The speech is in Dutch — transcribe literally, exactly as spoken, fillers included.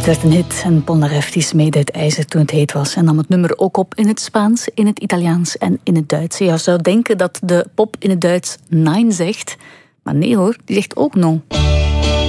Het werd een hit en Polnareff smeedde het ijzer toen het heet was en nam het nummer ook op in het Spaans, in het Italiaans en in het Duits. Je zou denken dat de pop in het Duits nein zegt, maar nee hoor, die zegt ook non.